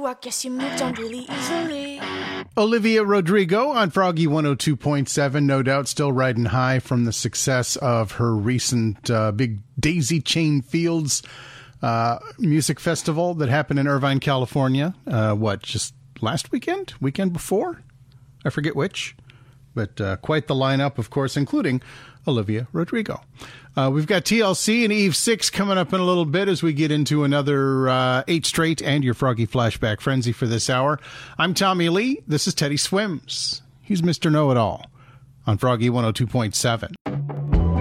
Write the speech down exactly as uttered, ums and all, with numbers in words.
I guess you moved on really easily. Olivia Rodrigo on Froggy one oh two point seven, no doubt still riding high from the success of her recent uh, big Daisy Chain Fields uh, music festival that happened in Irvine, California. Uh, what, just last weekend? Weekend before? I forget which. But uh, quite the lineup, of course, including Olivia Rodrigo. Uh, we've got T L C and Eve six coming up in a little bit as we get into another uh, eight straight and your Froggy Flashback Frenzy for this hour. I'm Tommy Lee. This is Teddy Swims. He's Mister Know-It-All on Froggy one oh two point seven.